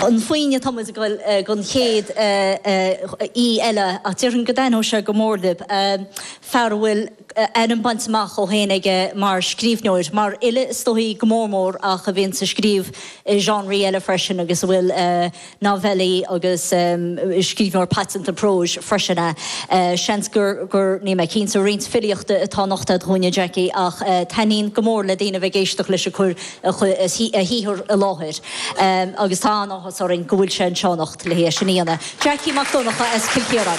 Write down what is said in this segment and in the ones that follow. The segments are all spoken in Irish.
An faoine Thomas gon chéad í eile a tíirn go dainó se go mórdib fearhfuil an bantach ó héanaige mar scríbneoir, mar ile stoí go mórmór a go bhíonn sa scríb genre eile freisin agus bhfuil novellaí agus scríbneoir patent a prose freisinna. Seans gur ní me cín sa riint filiochta atá nachta dhúine Jackie ach taín go mór le dtíanamh géisteach leis a chur a híthir a láthir. Agus tá áchas orin go bhfuil sé an seánacht le hééis sin íana. Jackie McDonacha as Kilkieran.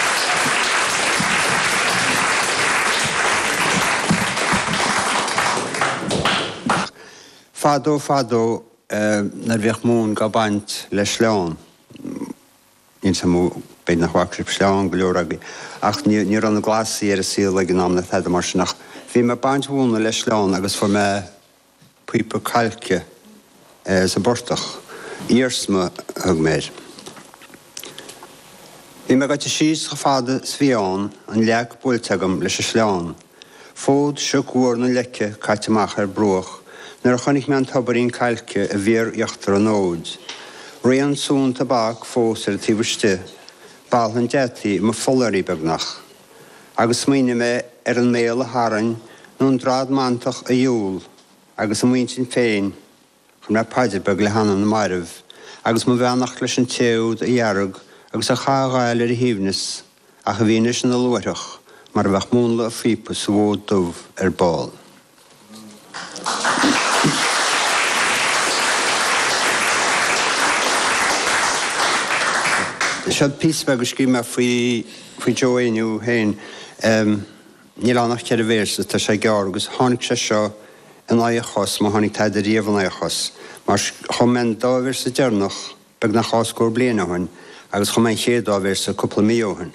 Fado, nar bheadh mún go baint le sleán. Níl sa mú beid nach bhacrib sleán go leor agaí. Ach ní an na glasí ar a síl le gnáam na thead mar sinach. Bhí me baint bhúna le sleán agus for me puipa calce sa bortach. Írsma ag méid. Bhí me gaite síos go fada svíán an leag búiltegam leis a sleán. Fód seo cuair na leice caiiteach ar broch. Nar a chonig me an tabarín cailce a bhír iachtar an óid. Réan sún tabach fós ar a tíbiste, balhan deataí ma follarí begnach. Agus muoine me ar an méal a harain nún drád mantach a dúil, agus am muintin féin, chun me paidir beg le hanan na mairih, agus ma bheannach leis an teúd a dhearag, agus a chágáil ar a híbnis, a go bhínis an a luairach, mar a bheith múnla a fípa sa bhód dubh ar báil. Siad písbeg ysgri me fwy joéniu hen níl annach ceir a bhéirsa tá sé gear agus tháinig sé seo an áachos má tháinig tead a riamh an áachos. Mar chomen dábhir sa dearnach beg na cháscóir bliana hain agus chomen chéad dábhir sa cúpla míohain.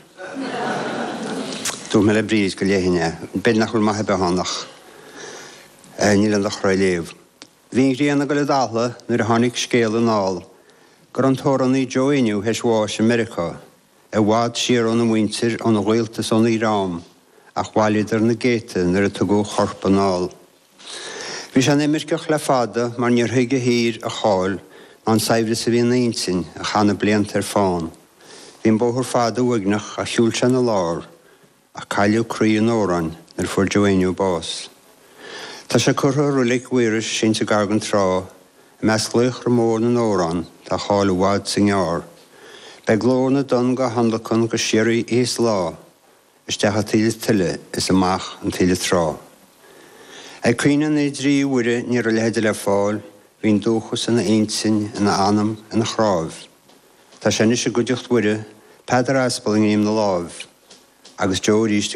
Dú me le brís go léhinne, bed nach chfuil maithe behánach níl an dachra léamh. Bhín rianna go le dála nuair a tháinig scéal an áil. Gur an tóraní joéniu heis bháis America, a bhád siar an mhuintir an ghiltas an Irám, ach bháilidir na géite nar a tugó chorpanál. Bhí sé imirceach le fada mar níor thuige hír a cháil an saibhre sa bhíon nainsin a chana bliant ar fáin. Bhín bóthar fada uignach a siúil se na lár, a caiiliú crí an óran nar fuair joéniu bás. Tá sé curtha rulig uiris sin sa gargan trá, mes gluch mór na óran, tá cháil bhád sa ngeár. Be glór na don go handlachan go siarí éas lá, is decha tíle tuile is amach an tíle trá. Ag cuine na drí uire ní a leide le fáil, hín dúchas in na einsin, in na anam, in na chrábh. Tá sé is a gudeocht uire, pedar aspaling íom na lábh, agus Joe ríiste